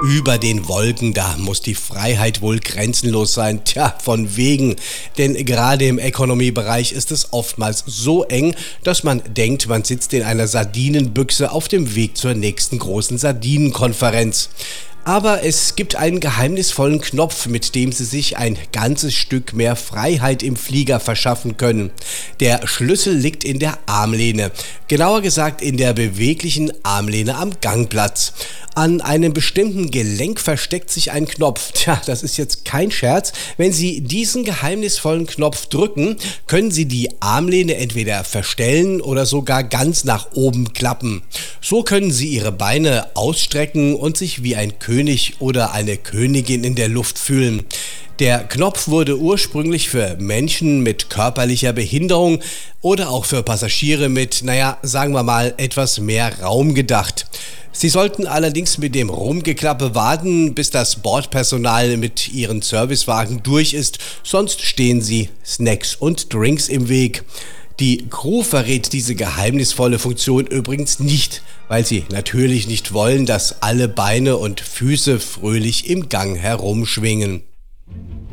Über den Wolken, da muss die Freiheit wohl grenzenlos sein. Tja, von wegen. Denn gerade im Economy-Bereich ist es oftmals so eng, dass man denkt, man sitzt in einer Sardinenbüchse auf dem Weg zur nächsten großen Sardinenkonferenz. Aber es gibt einen geheimnisvollen Knopf, mit dem Sie sich ein ganzes Stück mehr Freiheit im Flieger verschaffen können. Der Schlüssel liegt in der Armlehne, genauer gesagt in der beweglichen Armlehne am Gangplatz. An einem bestimmten Gelenk versteckt sich ein Knopf. Tja, das ist jetzt kein Scherz. Wenn Sie diesen geheimnisvollen Knopf drücken, können Sie die Armlehne entweder verstellen oder sogar ganz nach oben klappen. So können Sie Ihre Beine ausstrecken und sich wie ein König oder eine Königin in der Luft fühlen. Der Knopf wurde ursprünglich für Menschen mit körperlicher Behinderung oder auch für Passagiere mit, sagen wir mal, etwas mehr Raum gedacht. Sie sollten allerdings mit dem Rumgeklappe warten, bis das Bordpersonal mit ihren Servicewagen durch ist, sonst stehen Sie Snacks und Drinks im Weg. Die Crew verrät diese geheimnisvolle Funktion übrigens nicht, weil sie natürlich nicht wollen, dass alle Beine und Füße fröhlich im Gang herumschwingen.